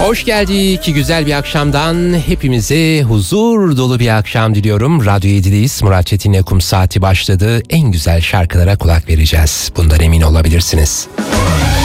Hoş geldik. Güzel bir akşamdan hepimize huzur dolu bir akşam diliyorum. Radyo 7'deyiz. Murat Çetin'le Kum Saati başladı. En güzel şarkılara kulak vereceğiz. Bundan emin olabilirsiniz.